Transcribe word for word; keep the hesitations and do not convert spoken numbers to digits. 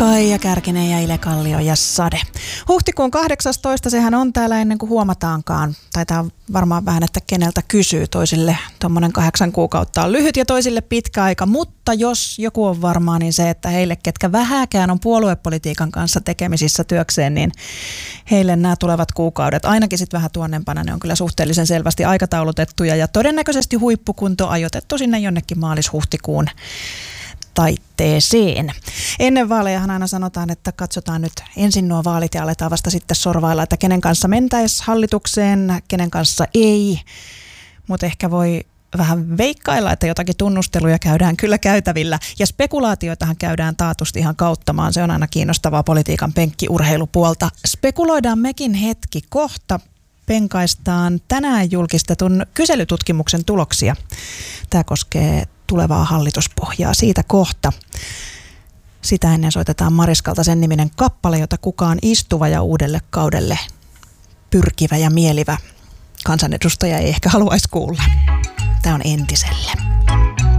Kaija Kärkinen ja Ile Kallio ja Sade. Huhtikuun kahdeksastoista sehän on täällä ennen kuin huomataankaan. Taitaa varmaan vähän, että keneltä kysyy. Toisille tuommoinen kahdeksan kuukautta on lyhyt ja toisille pitkä aika. Mutta jos joku on varmaa, niin se, että heille, ketkä vähäkään on puoluepolitiikan kanssa tekemisissä työkseen, niin heille nämä tulevat kuukaudet, ainakin sitten vähän tuonnempana, ne on kyllä suhteellisen selvästi aikataulutettuja ja todennäköisesti huippukunto ajoitettu sinne jonnekin maalis-huhtikuun taitteeseen. Ennen vaalejahan aina sanotaan, että katsotaan nyt ensin nuo vaalit ja aletaan vasta sitten sorvailla, että kenen kanssa mentäisiin hallitukseen, kenen kanssa ei. Mutta ehkä voi vähän veikkailla, että jotakin tunnusteluja käydään kyllä käytävillä. Ja spekulaatioitahan käydään taatusti ihan kauttamaan. Se on aina kiinnostavaa politiikan penkkiurheilupuolta. Spekuloidaan mekin hetki kohta. Penkaistaan tänään julkistetun kyselytutkimuksen tuloksia. Tämä koskee tulevaa hallituspohjaa. Siitä kohta. Sitä ennen soitetaan Mariskalta sen niminen kappale, jota kukaan istuva ja uudelle kaudelle pyrkivä ja mielivä kansanedustaja ei ehkä haluaisi kuulla. Tämä on Entiselle.